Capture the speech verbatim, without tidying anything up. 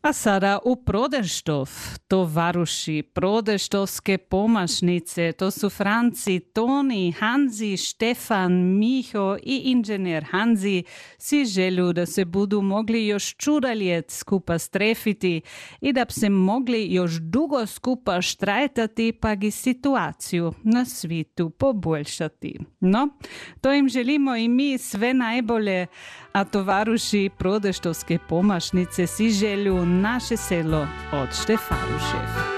A sada u Prodeštov, tovaruši, Prodeštovske pomašnice, to su Franci, Toni, Hanzi, Štefan, Miho i inženjer Hanzi, si želju da se budu mogli još čudaljet skupa strefiti i da bi se mogli još dugo skupa štrajtati pa gi situaciju na svitu poboljšati. No, to im želimo i mi sve najbolje, a tovaruši Prodeštovske pomašnice si želju naše selo od Štefarušev.